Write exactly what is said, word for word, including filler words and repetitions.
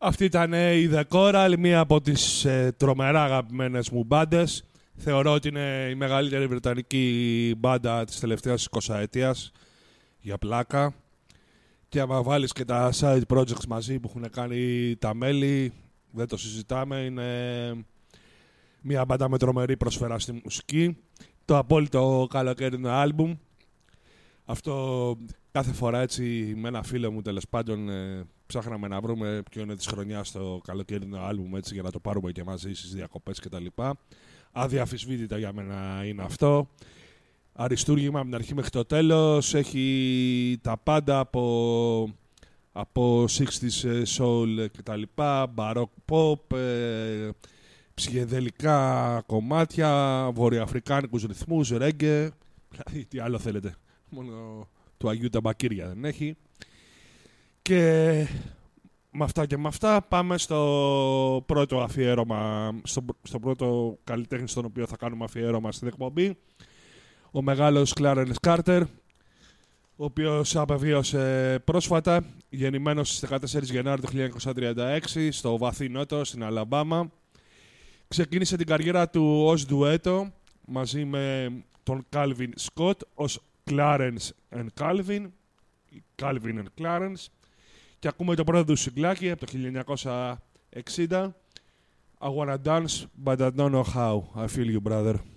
Αυτή ήταν η The Coral, μία από τις ε, τρομερά αγαπημένες μου μπάντες. Θεωρώ ότι είναι η μεγαλύτερη βρετανική μπάντα της τελευταίας εικοσαετίας, για πλάκα. Και άμα βάλεις και τα side projects μαζί που έχουν κάνει τα μέλη, δεν το συζητάμε, είναι μία μπάντα με τρομερή προσφορά στη μουσική. Το απόλυτο καλοκαίρινο άλμπουμ. Αυτό κάθε φορά έτσι με ένα φίλο μου τέλος πάντων ε, ψάχναμε να βρούμε ποιο είναι της χρονιάς το καλοκαίρινο άλμπουμ έτσι, για να το πάρουμε και μαζί στις διακοπές κτλ. Αδιαφυσβήτητα για μένα είναι αυτό. Αριστούργημα από την αρχή μέχρι το τέλος. Έχει τα πάντα από, από εξήντα soul κτλ. Baroque pop, ε, ψυχεδελικά κομμάτια, βορειοαφρικάνικους ρυθμούς, ρέγγε. Δηλαδή τι άλλο θέλετε. Μόνο του Αγίου Ταμπακύρια δεν έχει. Και με αυτά και με αυτά πάμε στο πρώτο αφιέρωμα, στο, στο πρώτο καλλιτέχνη στον οποίο θα κάνουμε αφιέρωμα στην εκπομπή. Ο μεγάλος Clarence Carter, ο οποίος απεβίωσε πρόσφατα, γεννημένος στις δεκατέσσερις Γενάρη του χίλια εννιακόσια τριάντα έξι στο βαθύ νότο στην Αλαμπάμα. Ξεκίνησε την καριέρα του ως ντουέτο μαζί με τον Calvin Scott ως Clarence and Calvin, Calvin and Clarence, και ακούμε το πρώτο του συγκλάκι από το χίλια εννιακόσια εξήντα, I wanna dance but I don't know how, I feel you brother.